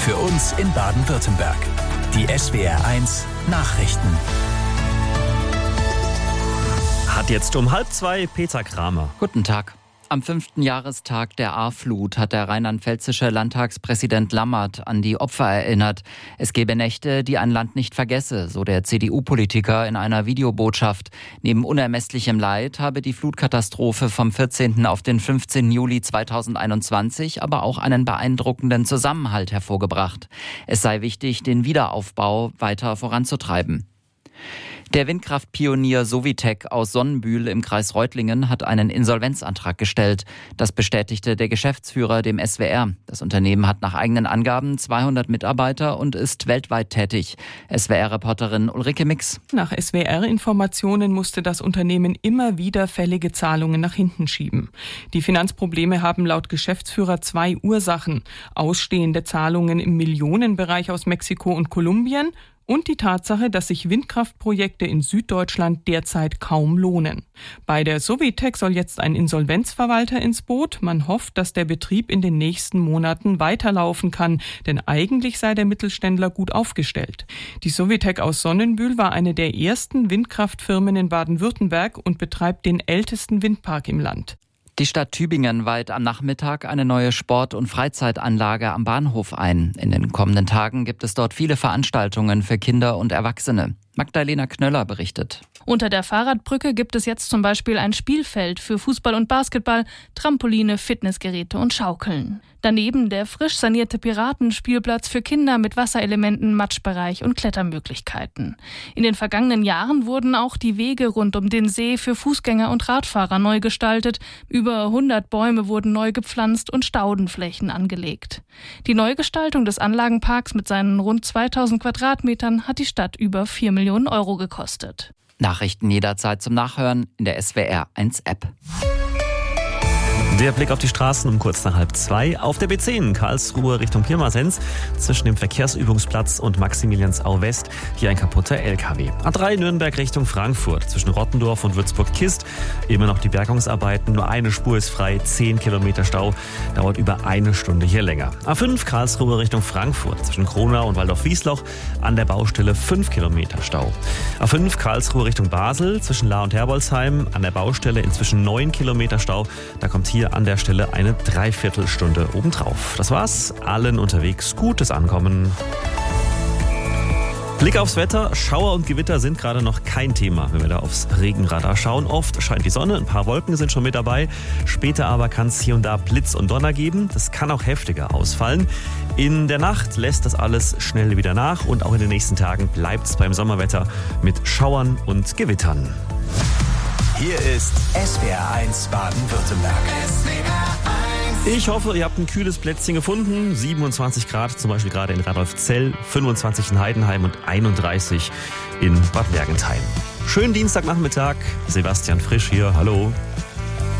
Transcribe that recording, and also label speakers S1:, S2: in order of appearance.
S1: für uns in Baden-Württemberg. Die SWR1 Nachrichten.
S2: Hat jetzt um 1:30 Peter Kramer.
S3: Guten Tag. Am 5. Jahrestag der A-Flut hat der rheinland-pfälzische Landtagspräsident Lammert an die Opfer erinnert. Es gebe Nächte, die ein Land nicht vergesse, so der CDU-Politiker in einer Videobotschaft. Neben unermesslichem Leid habe die Flutkatastrophe vom 14. auf den 15. Juli 2021 aber auch einen beeindruckenden Zusammenhalt hervorgebracht. Es sei wichtig, den Wiederaufbau weiter voranzutreiben. Der Windkraftpionier Sovitec aus Sonnenbühl im Kreis Reutlingen hat einen Insolvenzantrag gestellt. Das bestätigte der Geschäftsführer dem SWR. Das Unternehmen hat nach eigenen Angaben 200 Mitarbeiter und ist weltweit tätig. SWR-Reporterin Ulrike Mix.
S4: Nach SWR-Informationen musste das Unternehmen immer wieder fällige Zahlungen nach hinten schieben. Die Finanzprobleme haben laut Geschäftsführer 2 Ursachen: ausstehende Zahlungen im Millionenbereich aus Mexiko und Kolumbien und die Tatsache, dass sich Windkraftprojekte in Süddeutschland derzeit kaum lohnen. Bei der Sovitec soll jetzt ein Insolvenzverwalter ins Boot. Man hofft, dass der Betrieb in den nächsten Monaten weiterlaufen kann, denn eigentlich sei der Mittelständler gut aufgestellt. Die Sovitec aus Sonnenbühl war eine der ersten Windkraftfirmen in Baden-Württemberg und betreibt den ältesten Windpark im Land.
S3: Die Stadt Tübingen weiht am Nachmittag eine neue Sport- und Freizeitanlage am Bahnhof ein. In den kommenden Tagen gibt es dort viele Veranstaltungen für Kinder und Erwachsene. Magdalena Knöller berichtet.
S5: Unter der Fahrradbrücke gibt es jetzt zum Beispiel ein Spielfeld für Fußball und Basketball, Trampoline, Fitnessgeräte und Schaukeln. Daneben der frisch sanierte Piratenspielplatz für Kinder mit Wasserelementen, Matschbereich und Klettermöglichkeiten. In den vergangenen Jahren wurden auch die Wege rund um den See für Fußgänger und Radfahrer neu gestaltet. Über 100 Bäume wurden neu gepflanzt und Staudenflächen angelegt. Die Neugestaltung des Anlagenparks mit seinen rund 2000 Quadratmetern hat die Stadt über 4 Millionen Euro gekostet.
S3: Nachrichten jederzeit zum Nachhören in der SWR1-App.
S2: Der Blick auf die Straßen um kurz nach 1:30. Auf der B10 Karlsruhe Richtung Pirmasens zwischen dem Verkehrsübungsplatz und Maximiliansau West hier ein kaputter LKW. A3 Nürnberg Richtung Frankfurt zwischen Rottendorf und Würzburg-Kist immer noch die Bergungsarbeiten. Nur eine Spur ist frei, 10 Kilometer Stau, dauert über eine Stunde hier länger. A5 Karlsruhe Richtung Frankfurt zwischen Kronau und Waldorf-Wiesloch an der Baustelle 5 Kilometer Stau. A5 Karlsruhe Richtung Basel zwischen Lahr und Herbolzheim an der Baustelle inzwischen 9 Kilometer Stau. Da kommt hier an der Stelle eine Dreiviertelstunde obendrauf. Das war's. Allen unterwegs gutes Ankommen. Blick aufs Wetter. Schauer und Gewitter sind gerade noch kein Thema, wenn wir da aufs Regenradar schauen. Oft scheint die Sonne, ein paar Wolken sind schon mit dabei. Später aber kann es hier und da Blitz und Donner geben. Das kann auch heftiger ausfallen. In der Nacht lässt das alles schnell wieder nach und auch in den nächsten Tagen bleibt es beim Sommerwetter mit Schauern und Gewittern.
S1: Hier ist SWR1 Baden-Württemberg.
S2: Ich hoffe, ihr habt ein kühles Plätzchen gefunden. 27 Grad zum Beispiel gerade in Radolfzell, 25 in Heidenheim und 31 in Bad Mergentheim. Schönen Dienstagnachmittag. Sebastian Frisch hier. Hallo.